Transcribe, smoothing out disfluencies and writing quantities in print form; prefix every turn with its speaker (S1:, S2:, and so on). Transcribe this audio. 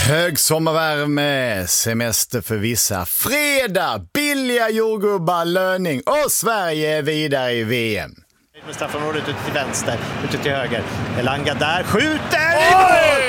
S1: Högsommarvärme, semester för vissa, fredag, billiga jordgubbar, löning och Sverige är vidare i VM.
S2: Straffområdet ute till vänster, ute till höger. Elanga där, skjuter!